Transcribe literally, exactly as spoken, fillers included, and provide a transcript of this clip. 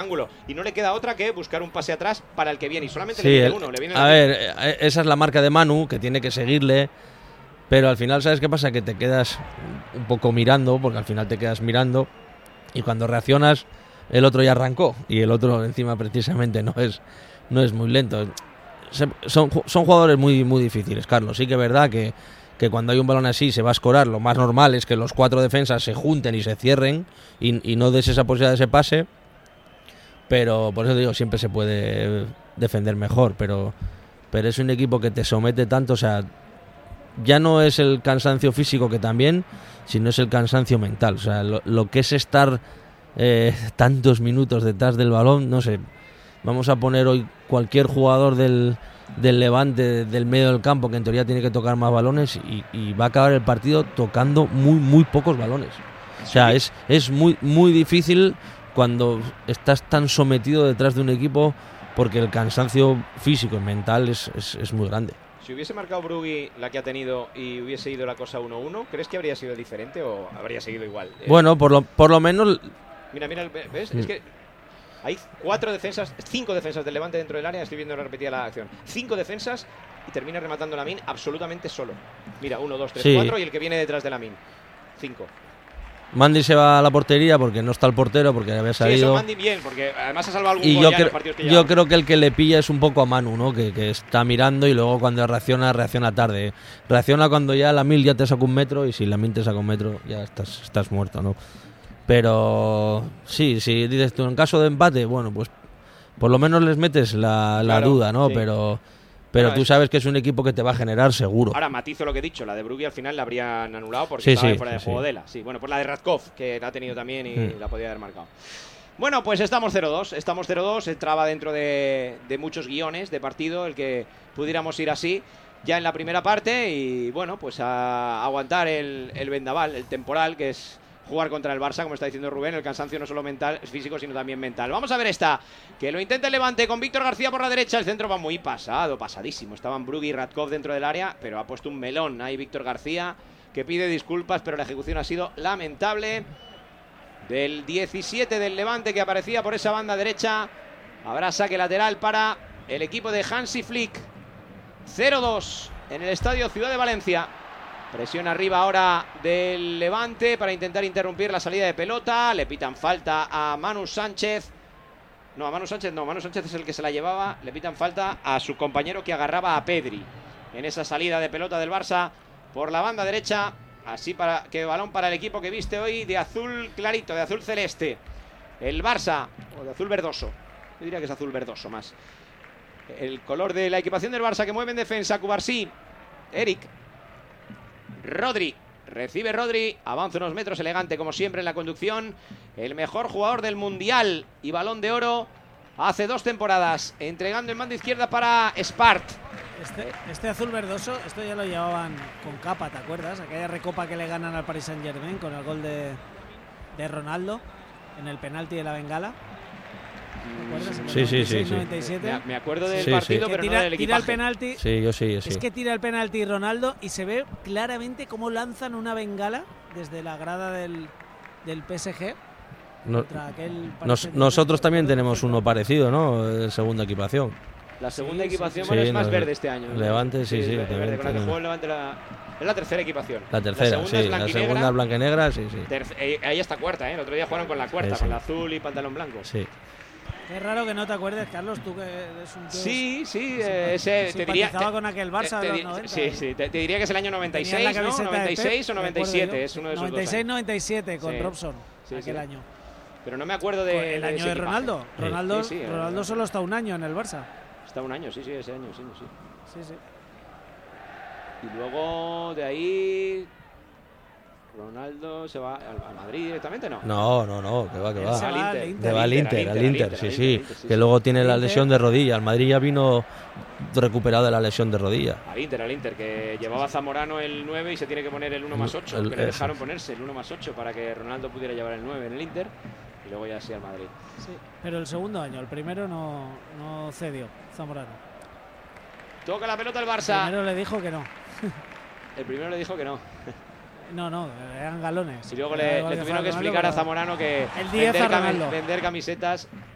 ángulo. Y no le queda otra que buscar un pase atrás para el que viene. Y solamente sí, le viene el, uno. Le viene a ver, esa es la marca de Manu, que tiene que seguirle. Pero al final, ¿sabes qué pasa? Que te quedas un poco mirando, porque al final te quedas mirando. Y cuando reaccionas, el otro ya arrancó. Y el otro, encima, precisamente, no es, no es muy lento. Se, son, son jugadores muy, muy difíciles, Carlos. Sí que es verdad que, que cuando hay un balón así se va a escorar. Lo más normal es que los cuatro defensas se junten y se cierren. Y, y no des esa posibilidad de ese pase. Pero por eso te digo, siempre se puede defender mejor. Pero, pero es un equipo que te somete tanto, o sea... Ya no es el cansancio físico, que también, sino es el cansancio mental. O sea, lo, lo que es estar eh, tantos minutos detrás del balón, no sé. Vamos a poner hoy cualquier jugador del, del Levante, del medio del campo, que en teoría tiene que tocar más balones, y, y va a acabar el partido tocando muy, muy pocos balones. O sea, es, es muy, muy difícil cuando estás tan sometido detrás de un equipo, porque el cansancio físico y mental es, es, es muy grande. Si hubiese marcado Brugui la que ha tenido y hubiese ido la cosa uno uno, ¿crees que habría sido diferente o habría seguido igual? Bueno, por lo, por lo menos... Mira, mira, ¿ves? Mm. Es que hay cuatro defensas, cinco defensas del Levante dentro del área. Estoy viendo repetida la acción. Cinco defensas y termina rematando Lamin absolutamente solo. Mira, uno, dos, tres, sí. cuatro y el que viene detrás de Lamin. Cinco. Mandy se va a la portería porque no está el portero, porque había salido. Sí, eso Mandy bien, porque además ha salvado algún y gol yo, ya cre- en los partidos que yo llevan. creo que el que le pilla es un poco a Manu, ¿no? Que, que está mirando y luego cuando reacciona, reacciona tarde. Reacciona cuando ya la mil ya te saca un metro, y si la mil te saca un metro ya estás, estás muerto, ¿no? Pero sí, si dices tú, en caso de empate, bueno, pues por lo menos les metes la, la Claro, duda, ¿no? sí. Pero... Pero Bueno, tú es... sabes que es un equipo que te va a generar seguro. Ahora matizo lo que he dicho, la de Brugui al final la habrían anulado porque sí, estaba sí, fuera de sí, juego sí. de la. Sí, bueno, pues la de Radkov, que la ha tenido también y mm. la podía haber marcado. Bueno, pues estamos cero dos, estamos cero dos, entraba dentro de, de muchos guiones de partido el que pudiéramos ir así ya en la primera parte y bueno, pues a aguantar el, el vendaval, el temporal, que es jugar contra el Barça, como está diciendo Rubén, el cansancio no solo mental, es físico, sino también mental. Vamos a ver esta, que lo intenta el Levante con Víctor García por la derecha, el centro va muy pasado, pasadísimo, estaban Brugui y Radkov dentro del área, pero ha puesto un melón ahí Víctor García, que pide disculpas, pero la ejecución ha sido lamentable. Del diecisiete del Levante que aparecía por esa banda derecha, habrá saque lateral para el equipo de Hansi Flick. cero dos en el estadio Ciudad de Valencia. Presión arriba ahora del Levante para intentar interrumpir la salida de pelota. Le pitan falta a Manu Sánchez. No, a Manu Sánchez no, Manu Sánchez es el que se la llevaba. Le pitan falta a su compañero que agarraba a Pedri en esa salida de pelota del Barça por la banda derecha. Así para que balón para el equipo que viste hoy de azul clarito, de azul celeste. El Barça, o de azul verdoso. Yo diría que es azul verdoso más. El color de la equipación del Barça que mueve en defensa. Cubarsí, Eric, Rodri, recibe Rodri, avanza unos metros, elegante como siempre en la conducción, el mejor jugador del Mundial y Balón de Oro hace dos temporadas, entregando en banda izquierda para Spart. Este, este azul verdoso, esto ya lo llevaban con capa, ¿te acuerdas? Aquella recopa que le ganan al Paris Saint-Germain con el gol de, de Ronaldo en el penalti de la Bengala. ¿Te acuerdas? Sí, sí, sí, sí. noventa y siete. Me, me acuerdo del Sí, partido, sí. pero tira, no del tira el equipaje. penalti. Sí, yo sí, yo sí. Es que tira el penalti Ronaldo y se ve claramente cómo lanzan una bengala desde la grada del, del P S G. No, contra aquel nos, nosotros también tenemos uno parecido, ¿no? De segunda equipación. La segunda Sí, equipación sí, bueno, sí, es más no, verde este año. ¿no? Levante, sí, sí, es verde, también con la que tiene- jugó el Levante la, es la tercera equipación. La tercera, la segunda sí. es La blanquinegra. segunda es blanca y negra, sí, sí. Terce- eh, ahí está cuarta, ¿eh? El otro día jugaron con la cuarta, Sí, sí. con la azul y pantalón blanco. Sí. Qué raro que no te acuerdes, Carlos, tú que eres un tío Sí, sí, que eh, ese te diría. simpatizaba te- con aquel Barça te- de te- los noventa. Sí, sí, te, te diría que es el año noventa y Tenía seis, la ¿no? camiseta de noventa y seis Pep, o noventa y recuerdo siete, yo. es uno de esos noventa y seis dos noventa y siete con Sí. Robson, Sí, aquel sí. año. años. Pero no me acuerdo de. Con el de año ese de equipaje. Ronaldo. Sí. Ronaldo, Sí, sí, Ronaldo eh, solo está un año en el Barça. Está un año, sí, sí, ese año, sí, sí. Sí, sí. Y luego de ahí. Ronaldo se va al, a Madrid directamente, ¿no? No, no, no, que va, que Él va. se Al va al Inter. Inter. Que va al Inter, al Inter, sí, al sí. Inter, sí, Que sí. luego tiene la Inter. lesión de rodilla. El Madrid ya vino recuperado de la lesión de rodilla. Al Inter, al Inter, que llevaba Zamorano el nueve y se tiene que poner el uno más ocho. El- Que le eso. dejaron ponerse el uno más ocho para que Ronaldo pudiera llevar el nueve en el Inter. Y luego ya sí al Madrid. Sí, pero el segundo año, el primero no, no cedió Zamorano. Toca la pelota el El Barça. primero le dijo que no. El primero le dijo que no. No, no, eran galones. Y luego Era le, igual le que tuvieron que Ronaldo, explicar a pero- Zamorano que El diez vender, a cami- Ronaldo. vender camisetas